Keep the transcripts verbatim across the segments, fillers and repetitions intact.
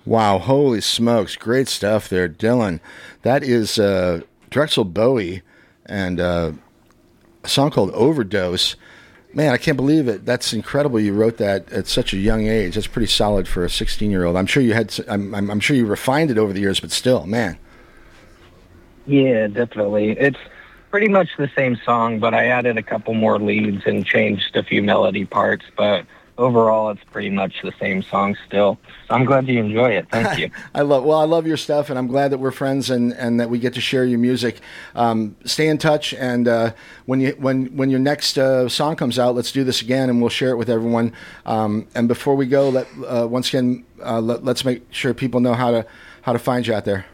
Wow, holy smokes. Great stuff there, Dylan. That is uh, Drexel Bowie and uh, a song called Overdose. Man, I can't believe it. That's incredible. You wrote that at such a young age. That's pretty solid for a sixteen-year-old. I'm sure you had. I'm, I'm, I'm sure you refined it over the years, but still, man. Yeah, definitely. It's pretty much the same song, but I added a couple more leads and changed a few melody parts. But overall, it's pretty much the same song still. So I'm glad you enjoy it. Thank you. I love. Well, I love your stuff, and I'm glad that we're friends and, and that we get to share your music. Um, stay in touch, and uh, when you when when your next uh, song comes out, let's do this again, and we'll share it with everyone. Um, and before we go, let uh, once again, uh, let, let's make sure people know how to how to find you out there.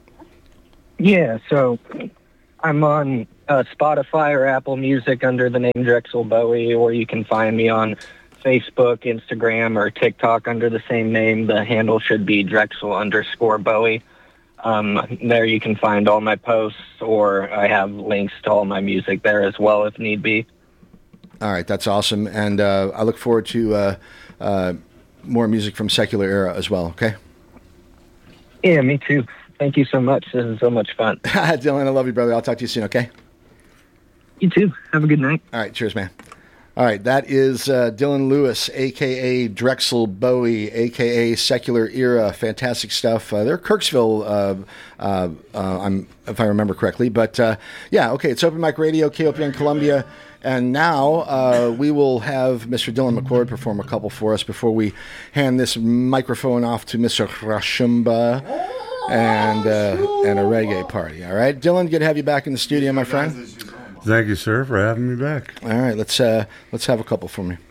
Yeah, so I'm on uh, Spotify or Apple Music under the name Drexel Bowie, or you can find me on Facebook, Instagram, or TikTok under the same name. The handle should be Drexel underscore Bowie. Um, there you can find all my posts, or I have links to all my music there as well if need be. All right, that's awesome. And uh, I look forward to uh, uh, more music from Secular Era as well, okay? Yeah, me too. Thank you so much. This is so much fun. Dylan, I love you, brother. I'll talk to you soon, okay? You too. Have a good night. All right, cheers, man. All right, that is uh, Dylan Lewis, a k a. Drexel Bowie, a k a. Secular Era. Fantastic stuff. Uh, they're Kirksville, uh, uh, uh, I'm, if I remember correctly. But, uh, yeah, okay, it's Open Mic Radio, K O P N Columbia. And now uh, we will have Mister Dylan McCord perform a couple for us before we hand this microphone off to Mister Rashumba and, uh, and a reggae party. All right, Dylan, good to have you back in the studio, my friend. Thank you, sir, for having me back. All right, let's uh, let's have a couple for me.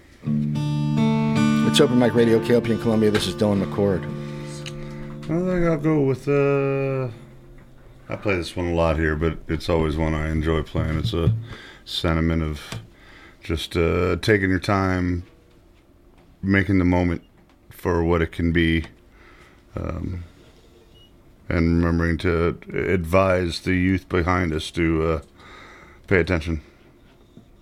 It's Open Mic Radio, K O P in Columbia. This is Dylan McCord. I think I'll go with. Uh, I play this one a lot here, but it's always one I enjoy playing. It's a sentiment of just uh, taking your time, making the moment for what it can be, um, and remembering to advise the youth behind us to. Uh, Pay attention.